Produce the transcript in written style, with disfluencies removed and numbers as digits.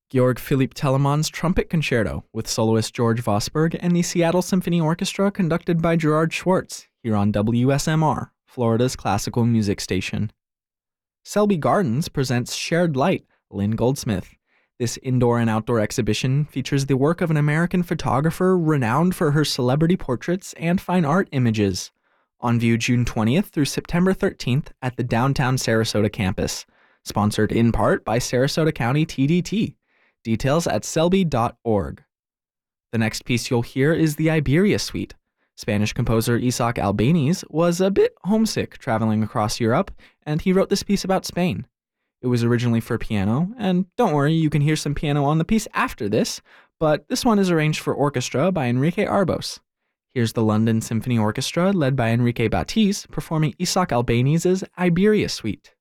Georg Philipp Telemann's Trumpet Concerto with soloist George Vosburgh and the Seattle Symphony Orchestra conducted by Gerard Schwartz here on WSMR, Florida's classical music station. Selby Gardens presents Shared Light, Lynn Goldsmith. This indoor and outdoor exhibition features the work of an American photographer renowned for her celebrity portraits and fine art images. On view June 20th through September 13th at the downtown Sarasota campus. Sponsored in part by Sarasota County TDT. Details at selby.org. The next piece you'll hear is the Iberia Suite. Spanish composer Isaac Albéniz was a bit homesick traveling across Europe, and he wrote this piece about Spain. It was originally for piano, and don't worry, you can hear some piano on the piece after this, but this one is arranged for orchestra by Enrique Arbos. Here's the London Symphony Orchestra, led by Enrique Batiz, performing Isaac Albéniz's Iberia Suite.